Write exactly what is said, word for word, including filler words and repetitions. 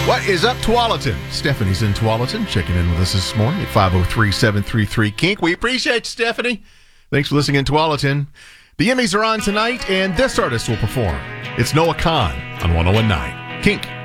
What is up, Tualatin? Stephanie's in Tualatin, checking in with us this morning at five oh three, seven three three, kink. We appreciate you, Stephanie. Thanks for listening in Tualatin. The Emmys are on tonight, and this artist will perform. It's Noah Kahan on one oh one point nine. Kink.